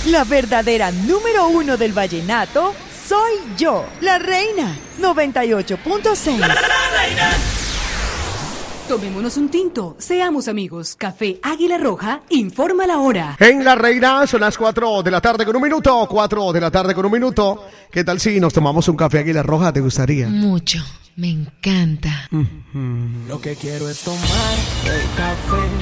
La verdadera número uno del vallenato soy yo, la reina. 98.6. La reina. Tomémonos un tinto, seamos amigos. Café Águila Roja informa la hora. En La Reina son las 4 de la tarde con un minuto. 4 de la tarde con un minuto. ¿Qué tal si nos tomamos un café Águila Roja? ¿Te gustaría? Mucho, me encanta. Lo que quiero es tomar el café